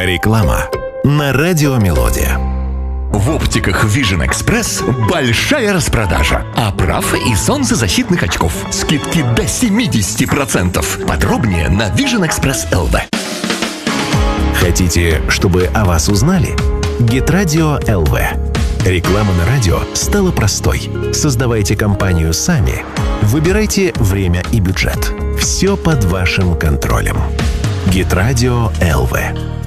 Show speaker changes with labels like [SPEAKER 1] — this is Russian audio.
[SPEAKER 1] Реклама на Радио Мелодия.
[SPEAKER 2] В оптиках Vision Express большая распродажа оправ и солнцезащитных очков. Скидки до 70%. Подробнее на Vision Express LV.
[SPEAKER 1] Хотите, чтобы о вас узнали? Геtradio LV. Реклама на радио стала простой. Создавайте компанию сами. Выбирайте время и бюджет. Все под вашим контролем. Геtradio LV.